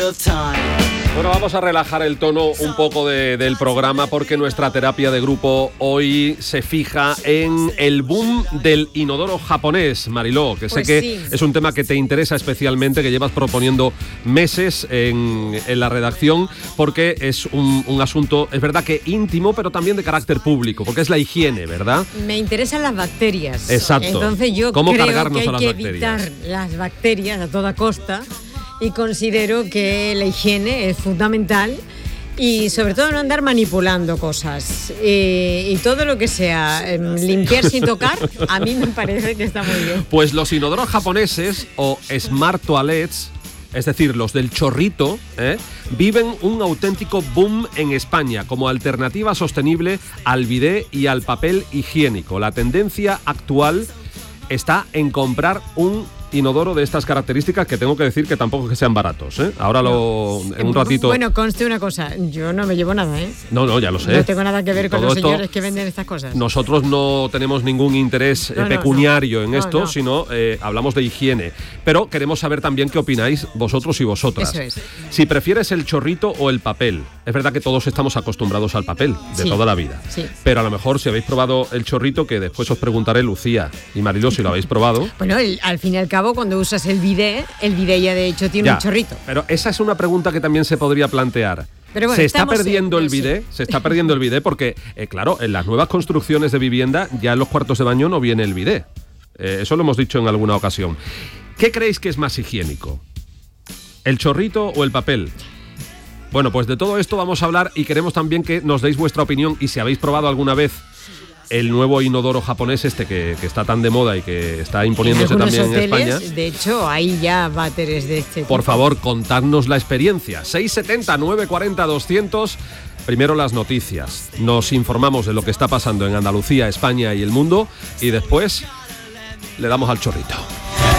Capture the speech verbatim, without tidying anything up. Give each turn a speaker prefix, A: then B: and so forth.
A: Bueno, vamos a relajar el tono un poco de, del programa porque nuestra terapia de grupo hoy se fija en el boom del inodoro japonés, Mariló, que
B: Pues
A: sé que
B: sí.
A: es un tema que te interesa especialmente, que llevas proponiendo meses en, en la redacción, porque es un, un asunto, es verdad que íntimo, pero también de carácter público, porque es la higiene, ¿verdad?
B: Me interesan las bacterias.
A: Exacto.
B: Entonces yo
A: ¿Cómo
B: creo
A: cargarnos
B: que hay
A: a las
B: que
A: bacterias?
B: evitar las bacterias a toda costa y considero que la higiene es fundamental y sobre todo no andar manipulando cosas eh, y todo lo que sea eh, limpiar sin tocar, a mí me parece que está muy bien.
A: Pues los inodoros japoneses o Smart Toilets, es decir, los del chorrito, ¿eh? viven un auténtico boom en España como alternativa sostenible al bidé y al papel higiénico. La tendencia actual está en comprar un inodoro de estas características, que tengo que decir que tampoco es que sean baratos, ¿eh? Ahora lo en un ratito.
B: Bueno, conste una cosa, yo no me llevo nada, ¿eh?
A: No, no, ya lo sé.
B: No tengo nada que ver con
A: Todo
B: los
A: esto,
B: señores que venden estas cosas.
A: Nosotros no tenemos ningún interés eh,
B: No, no,
A: pecuniario
B: no.
A: en
B: No,
A: esto,
B: no.
A: sino eh, hablamos de higiene. Pero queremos saber también qué opináis vosotros y vosotras.
B: Eso es.
A: Si prefieres el chorrito o el papel. Es verdad que todos estamos acostumbrados al papel de
B: Sí.
A: toda la vida.
B: Sí.
A: Pero a lo mejor si habéis probado el chorrito, que después os preguntaré, Lucía y Mariló, si lo habéis probado.
B: Bueno, el- al fin y al cabo, cuando usas el bidé, el bidé ya de hecho tiene
A: Ya,
B: un chorrito.
A: Pero esa es una pregunta que también se podría plantear.
B: Pero bueno,
A: ¿Se está
B: estamos
A: perdiendo
B: en-
A: el bidé?
B: sí.
A: Se está perdiendo el bidé porque, eh, claro, en las nuevas construcciones de vivienda ya en los cuartos de baño no viene el bidé. Eh, eso lo hemos dicho en alguna ocasión. ¿Qué creéis que es más higiénico? ¿El chorrito o el papel? Bueno, pues de todo esto vamos a hablar y queremos también que nos deis vuestra opinión y si habéis probado alguna vez el nuevo inodoro japonés este que, que está tan de moda y que está imponiéndose
B: en algunos
A: también en
B: hoteles,
A: España.
B: de hecho, hay ya váteres de este tipo.
A: Por favor, contadnos la experiencia. seis setenta, nueve cuarenta, doscientos. Primero las noticias. Nos informamos de lo que está pasando en Andalucía, España y el mundo. Y después le damos al chorrito.